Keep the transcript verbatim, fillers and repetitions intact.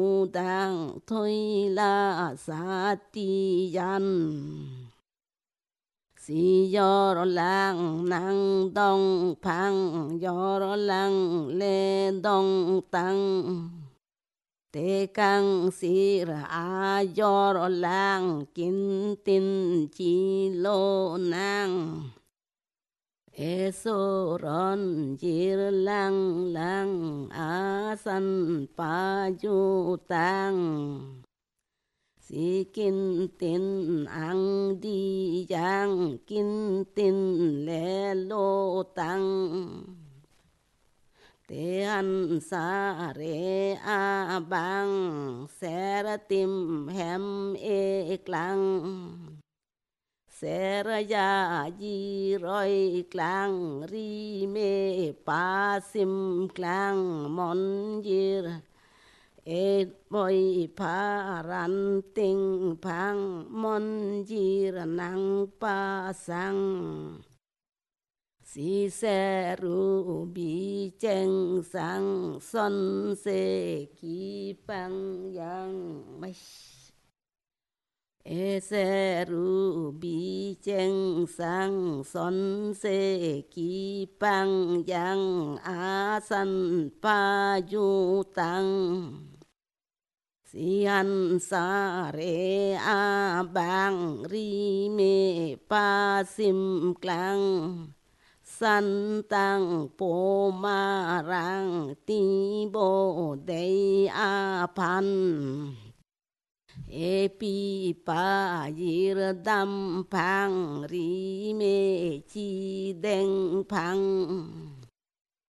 đang thôi là sa ti yan si yo ro lang nang dong phang yo ro lang le dong tăng te căng si ra a yo ro lang kin tin chi lo nang eso ron jir lang lang a san pa ju tang si kin tin ang đi giang kin tin lê lô tăng te an sa re a bang sẽ ra tim hem e klang sẽ ra ya di roi klang ri me pa sim klang mon jir et boy pa ran ting phang mon jir nang pa sang si se ru bi cheng sang son se ki pang yang mai e se ru bi cheng sang son se ki pang yang a san pa ju tang si an sa re a bang ri me pa sim klang san tăng po ma rang ti bo de a pan e pi pa yir dam phang ri me chi đen phang